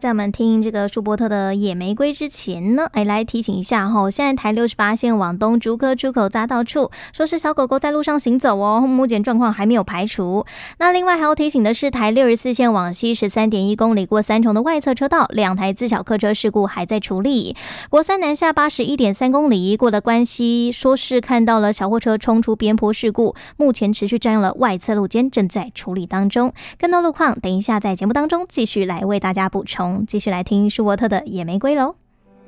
在我们听这个舒伯特的野玫瑰之前呢，来提醒一下现在台68线往东竹科出口匝道处，说是小狗狗在路上行走目前状况还没有排除。那另外还要提醒的是，台64线往西 13.1 公里过三重的外侧车道，2台自小客车事故还在处理。国三南下 81.3 公里过了关西，说是看到了小货车冲出边坡事故，目前持续占用了外侧路肩，正在处理当中。更多路况等一下在节目当中继续来为大家补充。继续来听舒伯特的野玫瑰咯。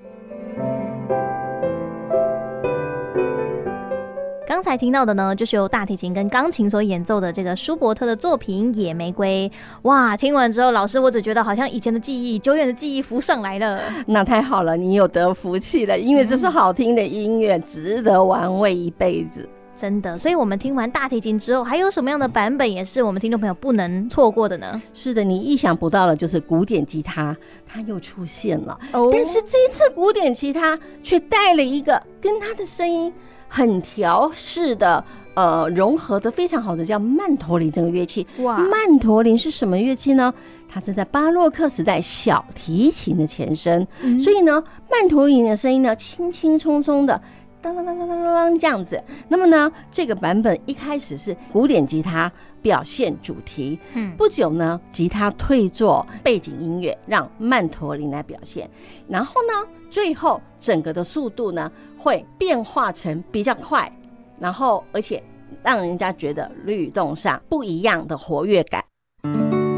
刚才听到的呢，就是由大提琴跟钢琴所演奏的这个舒伯特的作品《野玫瑰》。哇，听完之后，老师我只觉得好像以前的记忆、久远的记忆浮上来了。 那太好了，你有得福气了，因为这是好听的音乐，值得玩味一辈子。 真的，所以我们听完大提琴之后，还有什么样的版本也是我们听众朋友不能错过的呢？ 是的，你意想不到的就是古典吉他它又出现了，但是这一次古典吉他却带了一个跟它的声音很调适的融合的非常好的叫曼陀林这个乐器。哇，曼陀林是什么乐器呢？它是在巴洛克时代小提琴的前身，所以呢曼陀林的声音呢轻轻松松的当当当当当当这样子。那么呢这个版本一开始是古典吉他表现主题，不久呢吉他退作背景音乐，让曼陀林来表现，然后呢最后整个的速度呢会变化成比较快，然后而且让人家觉得律动上不一样的活跃感。